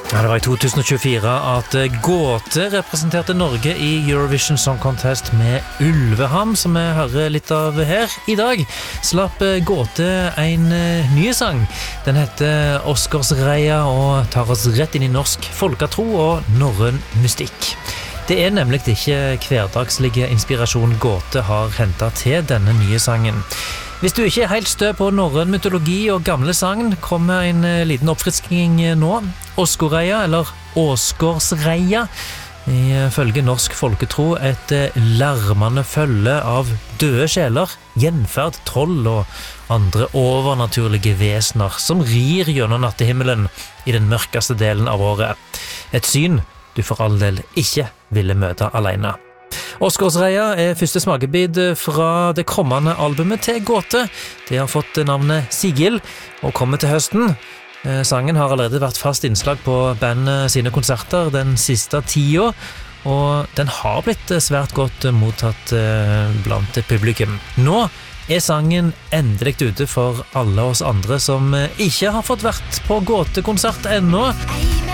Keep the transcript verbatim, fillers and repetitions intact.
Ja, det var i to tusen og tjuefire at Gåte representerte Norge i Eurovision Song Contest med Ulveham, som vi hører litt av her. I dag slapp Gåte en ny sang. Den heter Oscarsreia og tar oss rett inn i norsk folketro og norrøn mystikk. Det er nemlig ikke hverdagslige inspirasjon Gåte har hentet til denne nye sangen. Hvis du ikke er helt stø på norrøn mytologi og gamle sagn, kommer en liten oppfrisking nå. Åsgårdreia, eller Åsgårdsreia, ifølge norsk folketro et larmende følge av døde sjeler, gjenferd, troll og andre overnaturlige vesener som rir gjennom nattehimmelen i den mørkeste delen av året. Et syn du for all del ikke ville møte alene. Åsgårdsreia er første smakebit fra det kommende albumet til Gåte. Det har fått navnet Sigil og kommer til høsten. Sangen har allerede vært fast innslag på bandet sine konserter den siste tida, og den har blitt svært godt mottatt blant publikum. Nå er sangen endelig ute for alle oss andre som ikke har fått vært på Gåte-konsert ennå.